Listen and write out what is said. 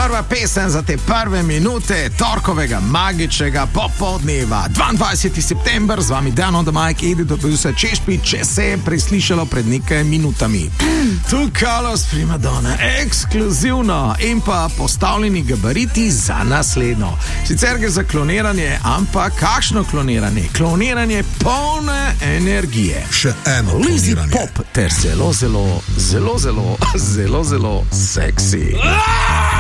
Prva pesem za te prve minute torkovega magičnega popoldneva. 22. september, z vami Dan on the mic, Edith Obusa Češpič, če se je preslišalo pred nekaj minutami. Tu Carlos Primadonna, ekskluzivno in pa postavljeni gabariti za naslednjo. Sicer gre za kloniranje, ampak kakšno kloniranje? Kloniranje polne energije. Še eno Lizzy kloniranje. Pop ter zelo seksi.